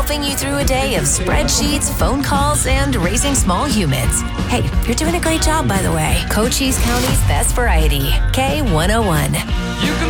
helping you through a day of spreadsheets, phone calls, and raising small humans. Hey, you're doing a great job, by the way. Cochise County's best variety, K101. You can